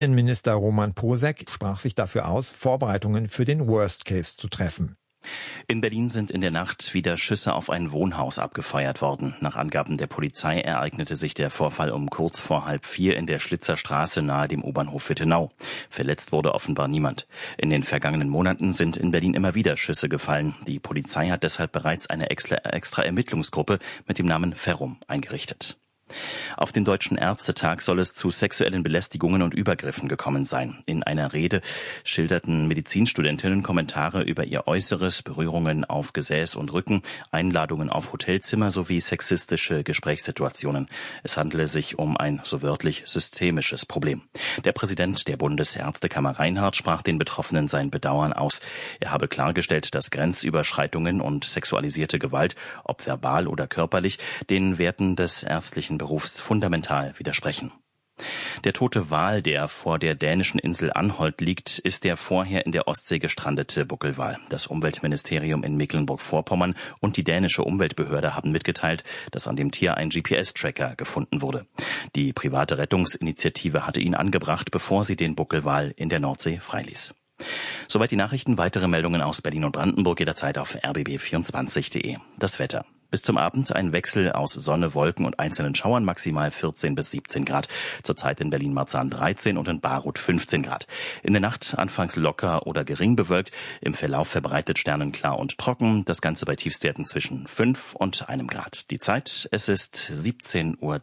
Innenminister Roman Posek sprach sich dafür aus, Vorbereitungen für den Worst Case zu treffen. In Berlin sind in der Nacht wieder Schüsse auf ein Wohnhaus abgefeuert worden. Nach Angaben der Polizei ereignete sich der Vorfall um kurz vor 3:30 in der Schlitzerstraße nahe dem U-Bahnhof Wittenau. Verletzt wurde offenbar niemand. In den vergangenen Monaten sind in Berlin immer wieder Schüsse gefallen. Die Polizei hat deshalb bereits eine extra Ermittlungsgruppe mit dem Namen Ferrum eingerichtet. Auf dem Deutschen Ärztetag soll es zu sexuellen Belästigungen und Übergriffen gekommen sein. In einer Rede schilderten Medizinstudentinnen Kommentare über ihr Äußeres, Berührungen auf Gesäß und Rücken, Einladungen auf Hotelzimmer sowie sexistische Gesprächssituationen. Es handele sich um ein, so wörtlich, systemisches Problem. Der Präsident der Bundesärztekammer Reinhardt sprach den Betroffenen sein Bedauern aus. Er habe klargestellt, dass Grenzüberschreitungen und sexualisierte Gewalt, ob verbal oder körperlich, den Werten des ärztlichen Berufs fundamental widersprechen. Der tote Wal, der vor der dänischen Insel Anholt liegt, ist der vorher in der Ostsee gestrandete Buckelwal. Das Umweltministerium in Mecklenburg-Vorpommern und die dänische Umweltbehörde haben mitgeteilt, dass an dem Tier ein GPS-Tracker gefunden wurde. Die private Rettungsinitiative hatte ihn angebracht, bevor sie den Buckelwal in der Nordsee freiließ. Soweit die Nachrichten. Weitere Meldungen aus Berlin und Brandenburg jederzeit auf rbb24.de. Das Wetter. Bis zum Abend ein Wechsel aus Sonne, Wolken und einzelnen Schauern, maximal 14 bis 17 Grad. Zurzeit in Berlin-Marzahn 13 und in Baruth 15 Grad. In der Nacht anfangs locker oder gering bewölkt, im Verlauf verbreitet sternenklar und trocken. Das Ganze bei Tiefstwerten zwischen 5 und 1 Grad. Die Zeit, es ist 17:03 Uhr.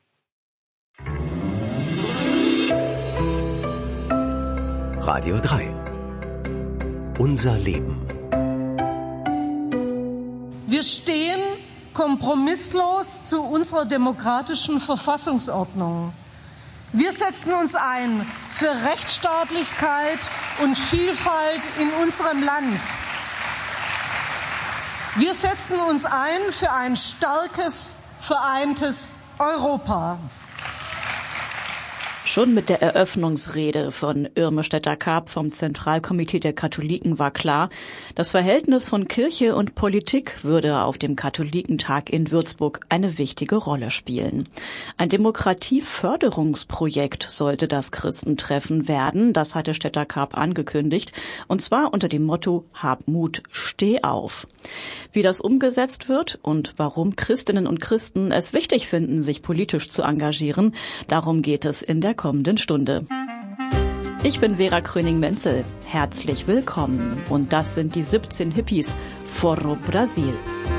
Radio 3. Unser Leben. Wir stehen kompromisslos zu unserer demokratischen Verfassungsordnung. Wir setzen uns ein für Rechtsstaatlichkeit und Vielfalt in unserem Land. Wir setzen uns ein für ein starkes, vereintes Europa. Schon mit der Eröffnungsrede von Irme Stetter-Karp vom Zentralkomitee der Katholiken war klar, das Verhältnis von Kirche und Politik würde auf dem Katholikentag in Würzburg eine wichtige Rolle spielen. Ein Demokratieförderungsprojekt sollte das Christentreffen werden, das hatte Stetter-Karp angekündigt, und zwar unter dem Motto Hab Mut, steh auf. Wie das umgesetzt wird und warum Christinnen und Christen es wichtig finden, sich politisch zu engagieren, darum geht es in der kommenden Stunde. Ich bin Vera Kröning-Menzel. Herzlich willkommen. Und das sind die 17 Hippies Forró Brasil.